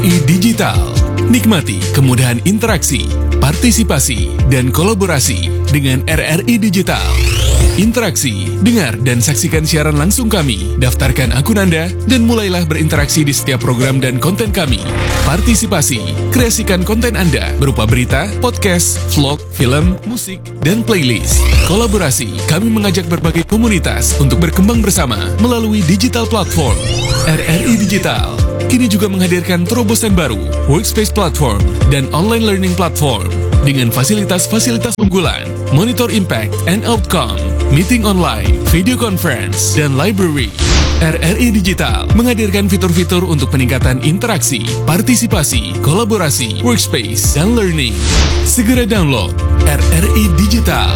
RRI Digital. Nikmati kemudahan interaksi, partisipasi, dan kolaborasi dengan RRI Digital. Interaksi, dengar dan saksikan siaran langsung kami, daftarkan akun Anda, dan mulailah berinteraksi di setiap program dan konten kami. Partisipasi, kreasikan konten Anda berupa berita, podcast, vlog, film, musik, dan playlist. Kolaborasi, kami mengajak berbagai komunitas untuk berkembang bersama melalui digital platform. RRI Digital kini juga menghadirkan terobosan baru, workspace platform, dan online learning platform dengan fasilitas-fasilitas unggulan, monitor impact and outcome, meeting online, video conference, dan library. RRI Digital menghadirkan fitur-fitur untuk peningkatan interaksi, partisipasi, kolaborasi, workspace, dan learning. Segera download RRI Digital.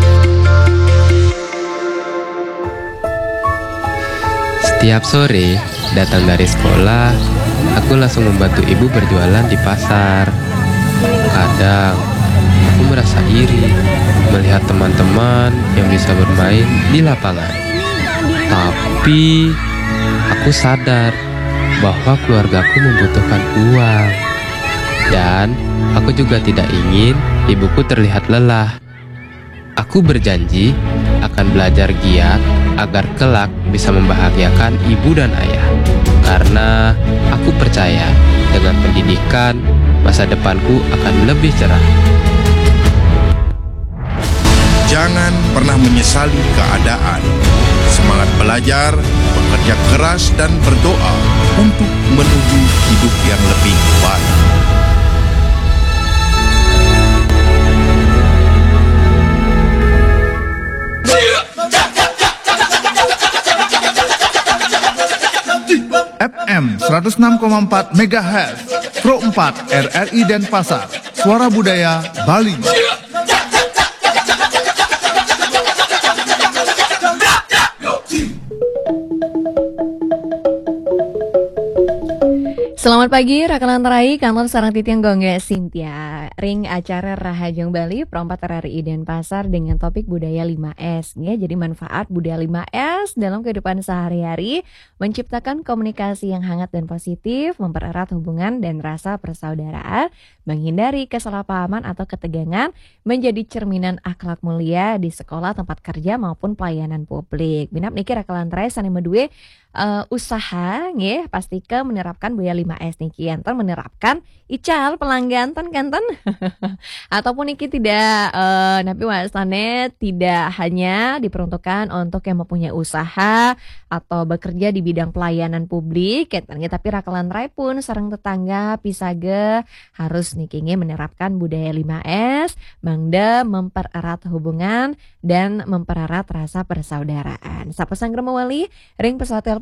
Setiap sore, datang dari sekolah, aku langsung membantu ibu berjualan di pasar. Kadang, aku merasa iri melihat teman-teman yang bisa bermain di lapangan. Tapi, aku sadar bahwa keluargaku membutuhkan uang. Dan, aku juga tidak ingin ibuku terlihat lelah. Aku berjanji akan belajar giat agar kelak bisa membahagiakan ibu dan ayah. Karena aku percaya dengan pendidikan, masa depanku akan lebih cerah. Jangan pernah menyesali keadaan. Semangat belajar, bekerja keras dan berdoa untuk menuju hidup yang lebih baik. FM 106,4 MHz Pro 4 RRI Denpasar. Suara Budaya Bali. Selamat pagi, Rakalan Terai, Kantor Sarang Titiang Gongga Sintia. Ring acara Rahajeng Bali, Perompat RRI Denpasar dengan topik budaya 5S. Ya, jadi manfaat budaya 5S dalam kehidupan sehari-hari, menciptakan komunikasi yang hangat dan positif, mempererat hubungan dan rasa persaudaraan, menghindari kesalahpahaman atau ketegangan, menjadi cerminan akhlak mulia di sekolah, tempat kerja maupun pelayanan publik. Binap niki Rakalan Terai sanema duwe usaha nggih pastika menerapkan budaya 5S niki enten menerapkan ical pelanggan kanten ataupun niki tidak napi wasane tidak hanya diperuntukkan untuk yang mempunyai usaha atau bekerja di bidang pelayanan publik enten tapi Rakalan Rai pun sareng tetangga pisage harus niki menerapkan budaya 5S mangda mempererat hubungan dan mempererat rasa persaudaraan. Sapa sanggrema wali ring pesawat telepon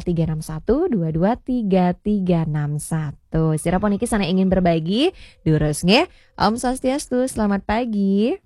0361223361. Sirapun iki sana ingin berbagi durus nge. Om Swastiastu, selamat pagi.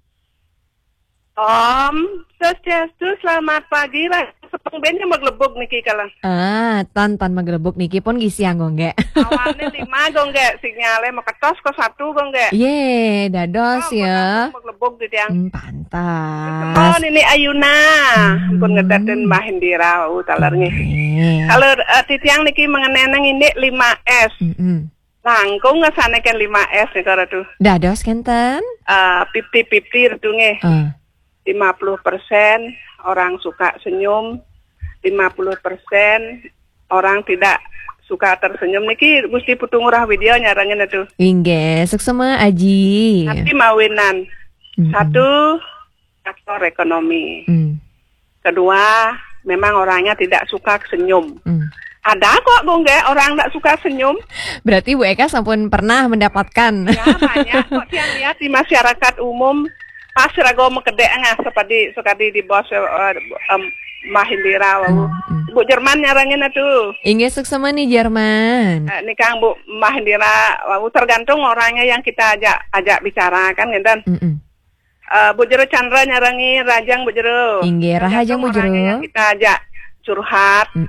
Om Swastiastu, selamat pagi lah. Sepeng bennya maglebuk niki kalang. Tan maglebuk niki pun gisi anggo nge. Awalnya 5 gongge, sinyale maketos ko 1 gongge. Ye, dados ya. Maglebuk gitu yang. Pantas. Oh, ini Ayuna. Pun ngedaten Mbah Indira talarnya. Kalau titiang niki mengeneneng ini 5S. Langkung ngesanekan 5S nih kalau tuh. Dados kenten? 50-50 itu nge. 50% orang suka senyum, 50% orang tidak suka tersenyum. Niki Gusti Putungurah video nyarangin itu. Inggih, suksema Aji. Tapi mawinan. 1, faktor ekonomi. Kedua, memang orangnya tidak suka senyum. Ada kok gongge orang tidak suka senyum. Berarti Bu Eka sampun pernah mendapatkan. Ya banyak kok yang lihat di masyarakat umum. Pas rago mekedek sekadi di bos Mahindira Bu Jerman nyarangin itu. Inggih suksema nih Jerman. Nikah Bu Mahindira tergantung orangnya yang kita ajak bicara kan gitu. Bu Jero Chandra nyarangi Rajang Bu Jero. Inggih Rahajang Bu Jero. Yang kita ajak curhat.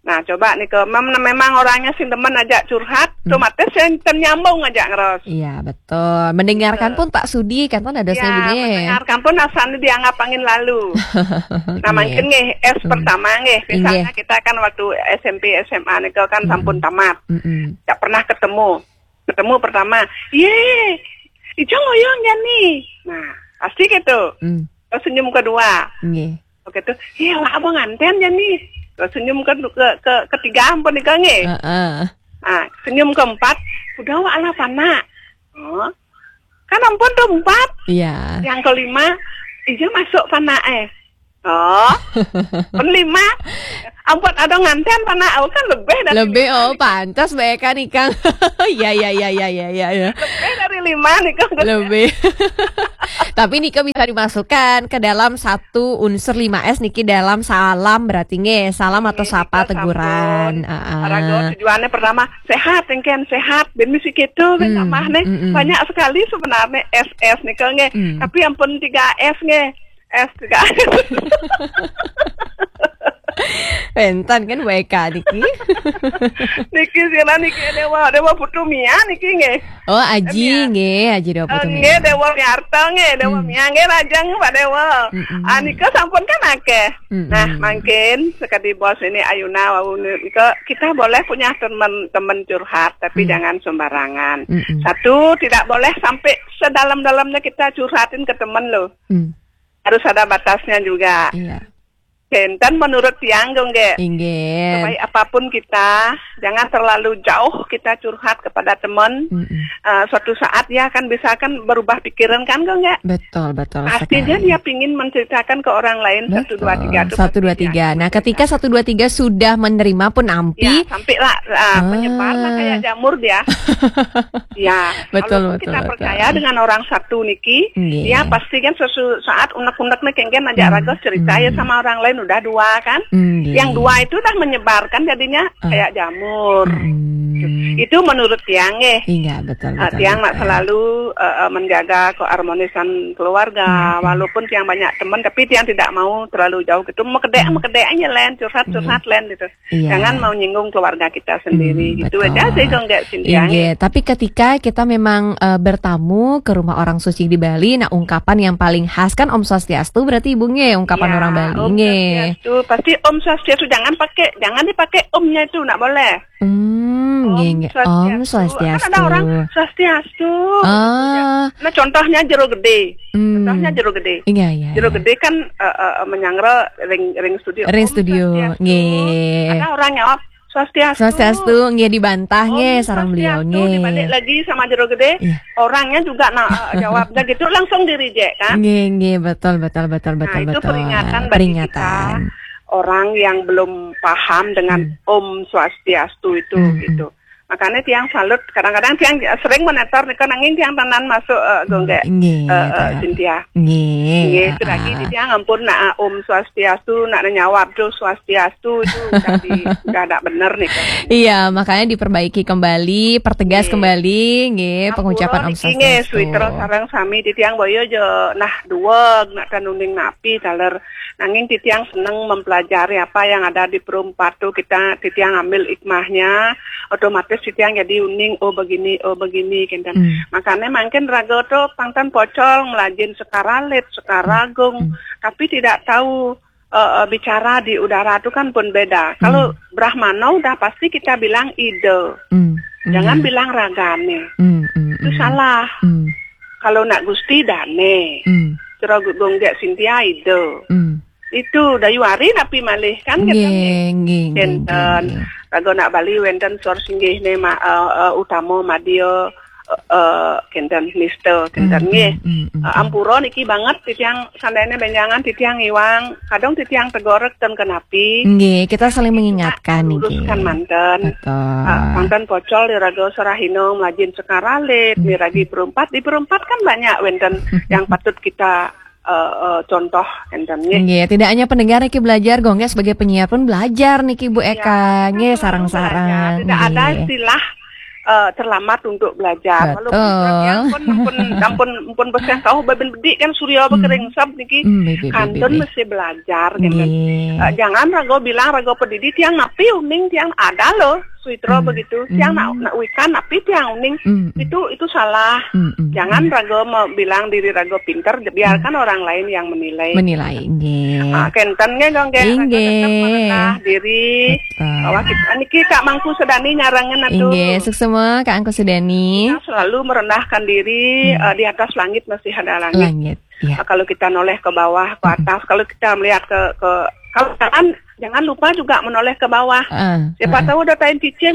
Nah, coba nih memang orangnya sing temen ajak curhat, otomatis yang ternyambung ajak ngeros. Iya, betul. Mendengarkan pun tak sudi kan ada ya, mendengarkan pun asalnya dianggap angin lalu. Nah, mungkin nih pertama nih, misalnya kita kan waktu SMP SMA nih kan sampun tamat. Tak pernah ketemu pertama. Ijo ngoyong ya nih. Nah, pasti gitu. Terus senyum kedua. Oke tuh, lah abang nganten ya nih. Terus senyum ketiga ampun nih kan nih. Nah, senyum keempat, udah wala pana. Oh, kan ampun tuh 4. Iya. Yang kelima, ijo masuk pana Oh, penlima, ampun ada nganten pana kan lebih dari pantas baik kan Ikang. Iya. Lebih dari 5 nih kan. Lebih. Tapi Nika bisa dimasukkan ke dalam satu unsur 5S Niki dalam salam berarti nge salam atau sapa teguran. Rago tujuannya pertama sehat, engken sehat, ben misi gitu, ben tambah nih banyak sekali sebenarnya SS nih kan nge. Tapi ampun 3S nge. S3. Pentan kan WK Niki. Niki sila Niki dewa putu Mia Niki nge. Oh Aji dewa putu Mia. Nge dewa Miarto nge dewa Mia nge rajang Pak dewa. Nika sampun kan akeh. Nah mungkin sekali bos ini Ayuna Nika kita boleh punya teman curhat tapi jangan sembarangan. Satu tidak boleh sampai sedalam-dalamnya kita curhatin ke teman lo. Harus ada batasnya juga. Iya. Dan menurut tiang dong, supaya apapun kita jangan terlalu jauh kita curhat kepada teman. Suatu saat ya kan bisa kan berubah pikiran kan enggak? Betul. Pastinya dia pingin menceritakan ke orang lain. 1, 2, 3. 1, 2, 3. Nah ketika 1, 2, 3 sudah menerima pun ampi. Ya, sampai lah menyebar lah kayak jamur dia. Ya. Betul. Kita percaya dengan orang satu Niki, dia pasti kan suatu saat unek-uneknya kengken ajak Ragos cerita ya sama orang lain. Udah 2 kan, yang 2 itu udah menyebarkan jadinya kayak jamur. Itu menurut tiang Iya betul. Tiang nak selalu menjaga keharmonisan keluarga, walaupun tiang banyak teman, tapi tiang tidak mau terlalu jauh gitu. Mekedeknya len, curhat len gitu. Jangan mau nyinggung keluarga kita sendiri. Gitu aja sih kok enggak Sintiang. Tapi ketika kita memang bertamu ke rumah orang suci di Bali, nah ungkapan yang paling khas kan Om Swastiastu berarti Ibu ungkapan orang Bali Swastiastu, pasti Om Swastiastu jangan dipakai omnya itu nggak boleh. Om Swastiastu. Kan ada orang Swastiastu. Nah contohnya jero gede. Iya. Jero gede kan menyangre ring studio. Ada orang jawab Swastiastu dibantah sarang beliau dibalik lagi sama jero gede. Orangnya juga jawabnya gitu langsung di-reject kan. Betul. Itu peringatan bagi kita orang yang belum paham dengan Om Swastiastu itu gitu. Makanya tiang salut, kadang-kadang tiang sering menetor nih kan angin tiang tenan masuk gonggek Cynthia. Itu lagi tiang ampun nak Om Swastiastu nak nyawab tuh Swastiastu itu udah ada bener nih kan. Iya, makanya diperbaiki kembali, pertegas kembali pengucapan Om Swastiastu. Suitero sareng sami di tiang boyo jo nah duweg nak kanunding napi taler nanging titiang seneng mempelajari apa yang ada di perumpat tuh kita titiang ambil hikmahnya otomatis titiang jadi uning oh begini kan. Makanya mungkin rago tuh pangtan pocol melajin sekaralit sekaragung tapi tidak tahu bicara di udara itu kan pun beda. Kalau Brahmana udah pasti kita bilang ide. Jangan bilang ragane. Itu salah. Kalau nak Gusti dane. Cara gonggek Cynthia ide. Itu dayuari napi malih kan kenten rago nak Bali wenten sor singgih ne utama madio kenten mister kenten nggih ampura niki banget titiang sandene benjangan titiang iwang kadang titiang tegorek ten kenapi nggih kita saling mengingatkan niki luruskan manten manten pocol di rago Sorahino melajin sekaralit miragi perumpat di perumpat kan banyak wenten yang patut kita contoh entennya. Tidak hanya pendengar Niki belajar, Gongnya sebagai penyiar pun belajar Niki Bu Eka, sarang-sarang. Tidak ada istilah terlambat untuk belajar. Betul. Walaupun yang pun besar tahu baben bedik kan surya bekering sab niki kantun mesti belajar gitu. Jangan rago bilang rago pendidik tiang napi uning tiang ada loh suitro begitu tiang nak wikan napi tiang uning itu salah. Jangan rago mau bilang diri rago pinter, biarkan orang lain yang menilai. Kentennya dong rago tetap merendah diri bahwa kita Kak Mangku Sedani nyarangan atuh. Sukses semua Kak Angku Sedani. Kita selalu merendahkan diri, di atas langit masih ada langit. Kalau kita noleh ke bawah, ke atas, kalau kita melihat ke kalau jangan lupa juga menoleh ke bawah. Siapa tahu udah tain cicin.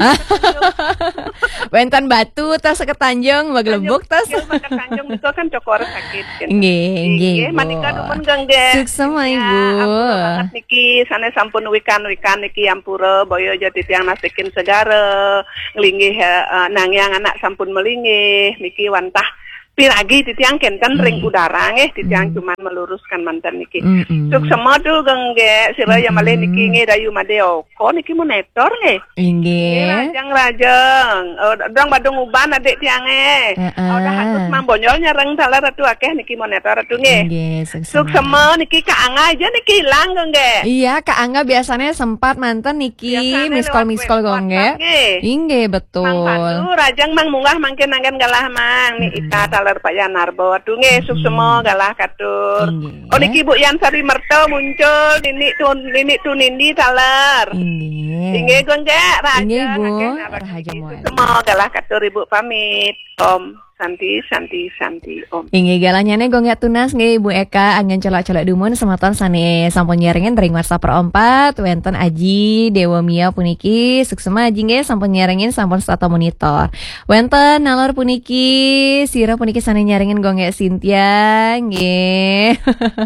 Wentan batu tas ke Tanjung, maglebuk tas. Ke Tanjung itu kan cokor sakit. Nggih, manika dumun gengge. Sukses sama Ibu. Banget niki sane sampun wikan niki Yampura boyo jati tiang nasikin segara ngelinggih nangyang anak sampun melinggih niki wantah piragi titiang kenten ring udara titiang cuman meluruskan mantan niki. Suk semua tuh gengge siraya malih niki dayu madeo. Ko niki monitor Nggih. Rajang. Dong badung uban adik tiang udah hatus mambonyol nyareng talar atu akeh niki monitor atu Nggih. Suk semua niki Kak Angga aja niki hilang gengge. Iya, Kak Angga biasanya sempat mantan niki miss call gongge. Nggih, betul. Mang rajang mang munggah mangkin nangen galah mang ni ita talar Pak Yanarbo. Aduh suk semua galah katur. Oh niki Bu Yan Sari Merto muncul nini tu nindi talar. Nggih gongge rajang Rahaja Moel. Semua galah katur Ibu pamit. Om Santi Om. Ingi galanya nih gongnya tunas nggih Ibu Eka angin colok-colok dumun sematon sane sampun nyaringin ring WhatsApp per 4 wenten Aji Dewa Mia puniki suksema Aji nggih sampun nyaringin sampun stata monitor. Wenten nalor puniki sira puniki sane nyaringin gongnya Cynthia nggih.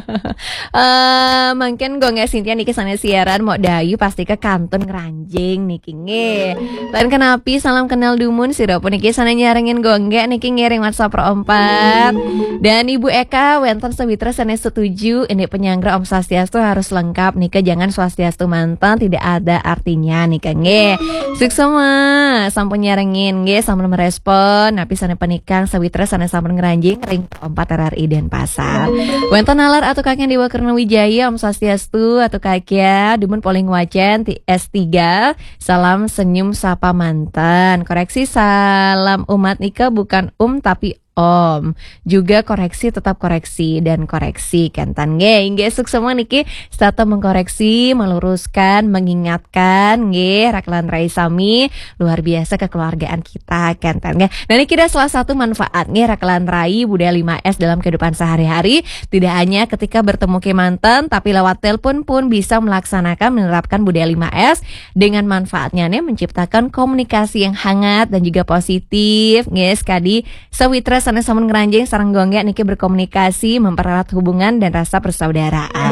Mungkin gongnya Cynthia niki sane siaran mau dayu pasti ke kantun ngeranjing niki nggih. Lan kenapi salam kenal dumun sira puniki sane nyaringin gongnya niki ngiring WhatsApp per 4. Dan Ibu Eka wenten sewitra sane setuju ini penyanggra Om Swastiastu harus lengkap nika jangan Swastiastu mantan tidak ada artinya nika nggih. Suksema sampun nyarengin nggih sampun merespon napi sane penikang sewitra sane sampun ngeranjing ring 4 RRI Denpasar. Wenten nalar atuh kakek Dewa Kerna Wijaya Om Swastiastu atuh kakek dumun poling wajan S3 salam senyum sapa mantan. Koreksi salam umat nika bukan tapi Om. Juga koreksi tetap koreksi dan koreksi kentan nggih suk semua niki stata mengkoreksi, meluruskan, mengingatkan nggih Raklan Rai Sami luar biasa kekeluargaan kita kentan nggih. Nah niki salah satu manfaat nggih Raklan Rai budaya 5S dalam kehidupan sehari-hari tidak hanya ketika bertemu ke mantan tapi lewat telepon pun bisa melaksanakan menerapkan budaya 5S dengan manfaatnya nih menciptakan komunikasi yang hangat dan juga positif nggih sekali sawitra sana samun ngeranjing sareng gongnya niki berkomunikasi mempererat hubungan dan rasa persaudaraan.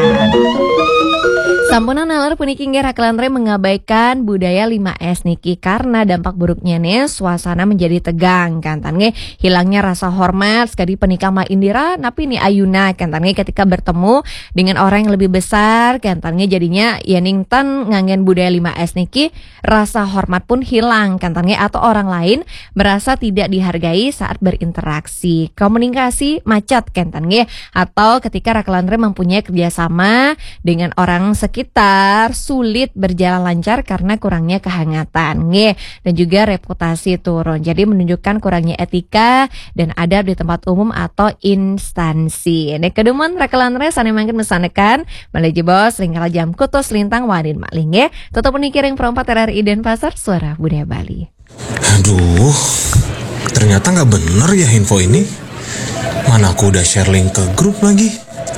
Sampuna nalar puniki nggih Raklan Rai mengabaikan budaya 5S niki karena dampak buruknya nih suasana menjadi tegang kantan nggih hilangnya rasa hormat sekali penikah Ma Indira napi nih Ayuna kantan nggih ketika bertemu dengan orang yang lebih besar kantan nggih jadinya ya ningtan ngangen budaya 5S niki rasa hormat pun hilang kantan nggih atau orang lain merasa tidak dihargai saat berinteraksi komunikasi macet kantan nggih atau ketika Raklan Rai mempunyai kerjasama dengan orang sekitar sulit berjalan lancar karena kurangnya kehangatan nggih dan juga reputasi turun. Jadi menunjukkan kurangnya etika dan adab di tempat umum atau instansi. Nek keduman Raklan Rai sane mangkin mesanekan Maleji Bos ringkala jam kutus lintang wadin makling nggih. Tutup nikiring perompat RRI Denpasar Suara Budaya Bali. Aduh, ternyata nggak bener ya info ini. Mana aku udah share link ke grup lagi.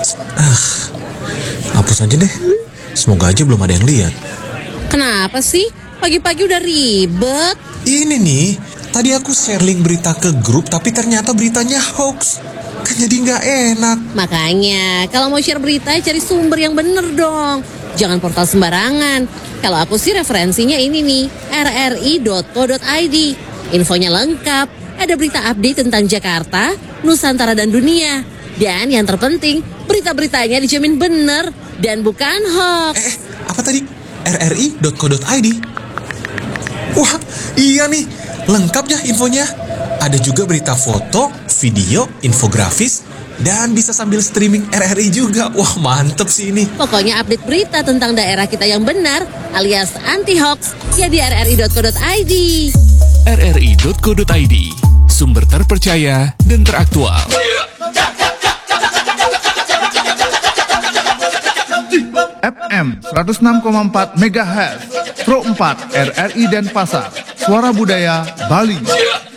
Hapus aja deh. Semoga aja belum ada yang lihat. Kenapa sih? Pagi-pagi udah ribet. Ini nih, tadi aku share link berita ke grup tapi ternyata beritanya hoax. Kan jadi nggak enak. Makanya, kalau mau share berita cari sumber yang bener dong. Jangan portal sembarangan. Kalau aku sih referensinya ini nih, rri.co.id. Infonya lengkap, ada berita update tentang Jakarta, Nusantara dan dunia. Dan yang terpenting, berita-beritanya dijamin bener dan bukan hoax. Apa tadi? rri.co.id? Wah, iya nih, lengkap ya infonya. Ada juga berita foto, video, infografis, dan bisa sambil streaming RRI juga. Wah, mantep sih ini. Pokoknya update berita tentang daerah kita yang benar alias anti-hoax ya di rri.co.id. rri.co.id, sumber terpercaya dan teraktual. FM 106,4 MHz Pro 4 RRI Denpasar, Suara Budaya Bali.